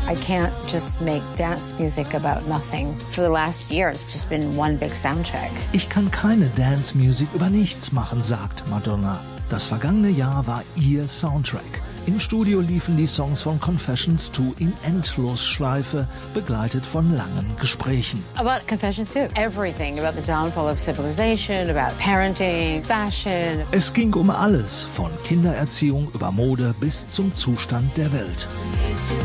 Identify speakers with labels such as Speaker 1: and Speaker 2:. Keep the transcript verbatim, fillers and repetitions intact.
Speaker 1: I can't just make dance music about nothing. For the last year, it's just been one big soundtrack.
Speaker 2: Ich kann keine Dance-Musik über nichts machen, sagt Madonna. Das vergangene Jahr war ihr Soundtrack. Im Studio liefen die Songs von Confessions two in Endlosschleife, begleitet von langen Gesprächen.
Speaker 1: About Confessions two. Everything about the downfall of civilization, about parenting, fashion.
Speaker 2: Es ging um alles, von Kindererziehung über Mode bis zum Zustand der Welt.